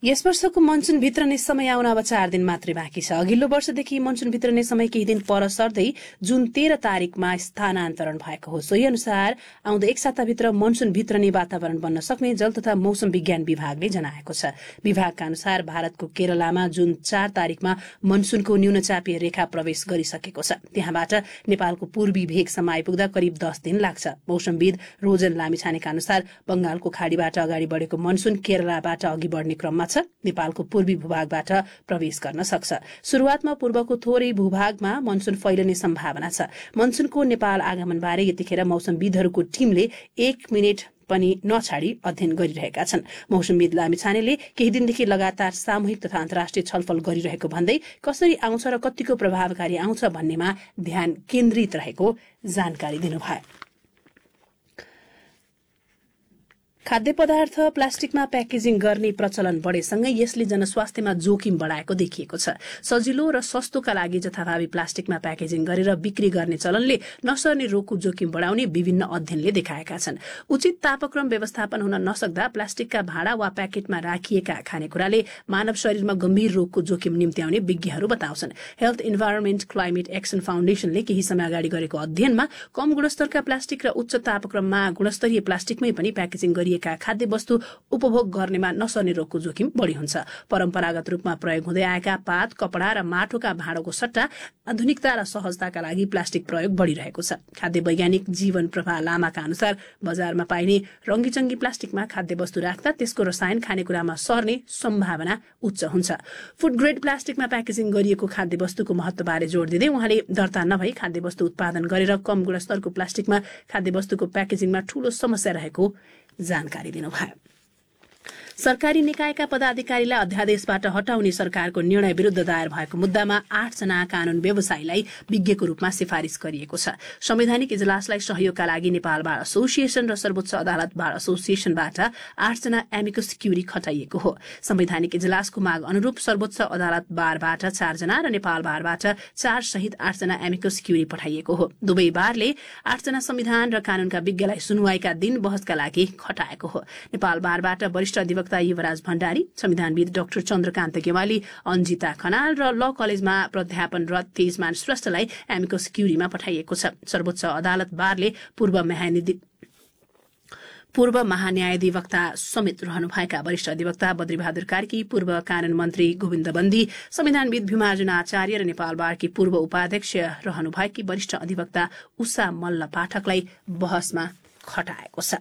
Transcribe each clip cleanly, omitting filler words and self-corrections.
यस वर्षको मनसुन भित्रने समय आउन अब 4 दिन मात्रै बाँकी छ। अघिल्लो वर्षदेखि मनसुन भित्रने समय केही दिन पर सर्दै जुन 13 तारिकमा स्थानान्तरण भएको हो। सोही अनुसार आउँदो एक साताभित्र मनसुन भित्रने वातावरण बन्न सक्ने जल तथा मौसम विज्ञान विभागले जनाएको छ। विभागका अनुसार भारतको केरलामा जुन 4 तारिकमा मनसुनको न्यूनचापीय रेखा प्रवेश गरिसकेको छ। त्यहाँबाट नेपालको पूर्वी भेगसम्म आइपुग्दा करिब 10 दिन लाग्छ। मौसमविद रोजन लामिछानेका अनुसार बंगालको खाडीबाट अगाडि बढेको मनसुन केरलाबाट अघि बढ्ने क्रममा नेपालको पूर्वी भूभागबाट प्रवेश गर्न सक्छ। शुरूआतमा पूर्वको थोरै भूभागमा मनसुन फैलिने सम्भावना छ। मनसुनको नेपाल आगमनबारे यतिखेर मौसमविदहरूको टिमले 1 मिनेट पनि नछाडी अध्ययन गरिरहेका छन्। मौसमविद लामिछानेले केही दिनदेखि लगातार सामूहिक तथा अन्तर्राष्ट्रिय छलफल गरिरहेको भन्दै कसरी आउँछ र कतिको प्रभावकारी आउँछ भन्नेमा ध्यान केन्द्रित रहेको जानकारी दिनुभयो। खाद्य पदार्थ प्लास्टिकमा प्याकेजिङ गर्ने प्रचलन बढेसँगै यसले जनस्वास्थ्यमा जोखिम बढाएको देखिएको छ। सजिलो र सस्तोका लागि जथाभावी प्लास्टिकमा प्याकेजिङ गरेर बिक्री गर्ने चलनले नसर्ने रोगको जोखिम बढाउने विभिन्न अध्ययनले देखाएका छन्। उचित तापक्रम व्यवस्थापन हुन नसक्दा प्लास्टिकका भाँडा वा प्याकेटमा राखिएका खानेकुराले मानव शरीरमा गम्भीर रोगको जोखिम निम्त्याउने विज्ञहरू बताउँछन्। हेल्थ इन्भाइरोमेन्ट क्लाइमेट एक्सन फाउन्डेशनले केही समय अगाडि गरेको अध्ययनमा कम गुणस्तरका प्लास्टिक र उच्च तापक्रममा गुणस्तरीय प्लास्टिकमै पनि प्याकेजिङ गरिएका खाद्य वस्तु उपभोग गर्नेमा नसर्ने रोगको जोखिम बढ़ी हुन्छ। परम्परागत रूपमा प्रयोग हुँदै आएका पात, कपडा र माटोका भाँडोको सट्टा आधुनिकता र सहजताका लागि प्लास्टिक प्रयोग बढ़िरहेको छ। खाद्य वैज्ञानिक जीवन प्रभा लामाका अनुसार बजारमा पाइने रंगीचंगी प्लास्टिकमा खाद्य वस्तु राख्दा त्यसको रसायन खानेकुरामा सर्ने सम्भावना उच्च हुन्छ। फूड ग्रेड प्लास्टिकमा प्याकेजिङ गरिएको खाद्य वस्तुको महत्वबारे जोड़ दिँदै उहाँले दर्ता नभई खाद्य वस्तु उत्पादन गरेर कम गुणस्तरको प्लास्टिकमा खाद्य वस्तुको प्याकेजिङमा ठूलो समस्या रहेको जानकारी दिनुभयो। सरकारी निकायका पदाधिकारीलाई अध्यादेशबाट हटाउने सरकारको निर्णय विरुद्ध दायर भएको मुद्दामा 8 जना कानून व्यवसायीलाई विज्ञको रूपमा सिफारिश गरिएको छ। संवैधानिक इजलासलाई सहयोगका लागि नेपाल बार एसोसिएसन र सर्वोच्च अदालत बार एसोसिएसनबाट 8 जना एमिकस क्युरी खटाइएको हो। संवैधानिक इजलासको माग अनुरूप सर्वोच्च अदालत बारबाट 4 जना र नेपाल बारबाट 4 सहित 8 जना एमिकस क्युरी पठाइएको हो। दुवै बारले 8 जना संविधान र कानूनका विज्ञलाई सुनवाईका दिन बहसका लागि खटाएको हो। नेपाल बारबाट वरिष्ठ अधिवक्ता युवराज भण्डारी, संविधानविद डाक्टर चन्द्रकान्त गेवाली, अन्जिता खनाल र ल कलेजमा प्राध्यापनरत तेजमान श्रेष्ठलाई एमिकस क्युरीमा पठाइएको छ। सर्वोच्च अदालत बारले पूर्व महान्यायाधिवक्ता समेत रहनुभएका वरिष्ठ अधिवक्ता बद्रीबहादुर कार्की, पूर्व कानून मन्त्री गोविन्द बन्दी, संविधानविद भीमार्जुन आचार्य र नेपाल बारकी पूर्व उपाध्यक्ष रहनुभएकी वरिष्ठ अधिवक्ता उषा मल्ल पाठकलाई बहसमा खटाएको छ।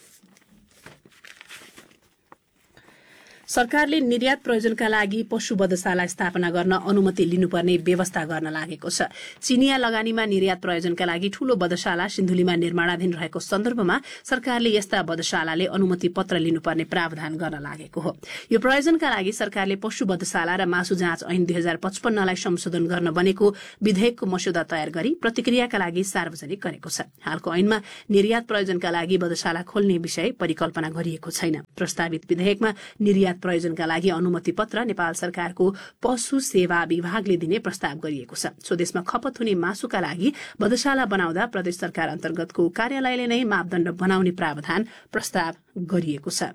सरकारले निर्यात प्रयोजनका लागि पशु वधशाला स्थापना गर्न अनुमति लिनुपर्ने व्यवस्था गर्न लागेको छ। चिनिया लगानीमा निर्यात प्रयोजनका लागि ठूलो वधशाला सिन्धुलीमा निर्माणाधीन रहेको सन्दर्भमा सरकारले यस्ता वधशालाले अनुमति पत्र लिनुपर्ने प्रावधान गर्न लागेको हो। यो प्रयोजनका लागि सरकारले पशु वधशाला र मासु जाँच ऐन 2055 लाई संशोधन गर्न बनेको विधेयकको मस्यौदा तयार गरी प्रतिक्रियाका लागि सार्वजनिक गरेको छ। हालको ऐनमा निर्यात प्रयोजनका लागि वधशाला खोल्ने विषय परिकल्पना गरिएको छैन। प्रस्तावित विधेयकमा निर्यात प्रयोजनका लागि अनुमति पत्र नेपाल सरकारको पशु सेवा विभागले दिने प्रस्ताव गरिएको छ। स्वदेशमा खपत हुने मासुका लागि वधशाला बनाउँदा प्रदेश सरकार अन्तर्गतको कार्यालयले नै मापदण्ड बनाउने प्रावधान प्रस्ताव गरिएको छ।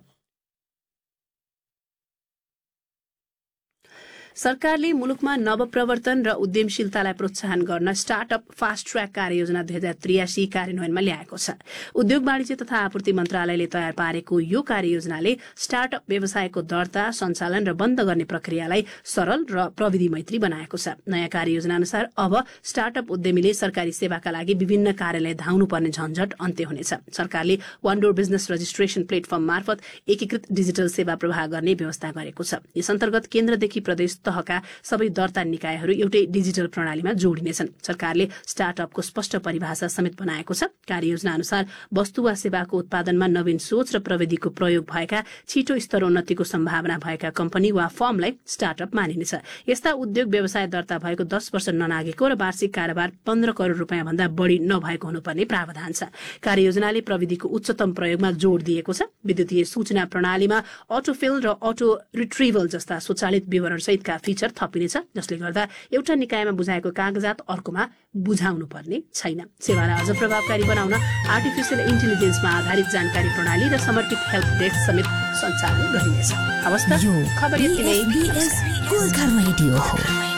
सरकारले मुलुकमा नवप्रवर्तन र उद्यमशीलतालाई प्रोत्साहन गर्न स्टार्टअप फास्ट ट्र्याक कार्ययोजना 2083 कार्यान्वयनमा ल्याएको छ। उद्योग वाणिज्य तथा आपूर्ति मन्त्रालयले तयार पारेको यो कार्ययोजनाले स्टार्टअप व्यवसायको दर्ता, सञ्चालन र बन्द गर्ने प्रक्रियालाई सरल र प्रविधि मैत्री बनाएको छ। नयाँ कार्ययोजना अनुसार अब स्टार्टअप उद्यमीले सरकारी सेवाका लागि विभिन्न कार्यालय धाउनुपर्ने झन्झट अन्त्य हुनेछ। सरकारले one door business registration platform मार्फत एकीकृत डिजिटल सेवा प्रवाह गर्ने व्यवस्था गरेको छ। यस अन्तर्गत केन्द्रदेखि प्रदेश तहका सबै दर्ता निकायहरू एउटै डिजिटल प्रणालीमा जोडिनेछन्। सरकारले स्टार्टअपको स्पष्ट परिभाषा समेत बनाएको छ। कार्ययोजना अनुसार वस्तु वा सेवाको उत्पादनमा नवीन सोच र प्रविधिको प्रयोग भएका छिटो स्तरोन्नतिको सम्भावना भएका कम्पनी वा फर्मलाई स्टार्टअप मानिनेछ। यस्ता उद्योग व्यवसाय दर्ता भएको 10 वर्ष ननागेको र वार्षिक कारोबार 15 करोड़ रुपियाँ भन्दा बढ़ी नभएको हुनुपर्ने प्रावधान छ। कार्ययोजनाले प्रविधिको उच्चतम प्रयोगमा जोड़ दिएको छ। विद्युतीय सूचना प्रणालीमा अटोफिल र अटो रिट्रिभल जस्ता स्वचालित विवरण सहितका नयाँ फिचर थपिनेछ, जसले गर्दा एउटा निकायमा बुझाएको कागजात अर्कोमा बुझाउनु पर्ने छैन। सेवालाई अझ प्रभावकारी बनाउन आर्टिफिसियल इन्टेलिजेन्समा आधारित जानकारी प्रणाली र समर्पित हेल्प डेस्क समेत सञ्चालन गरिनेछ। हवस् त, खबर यति नै।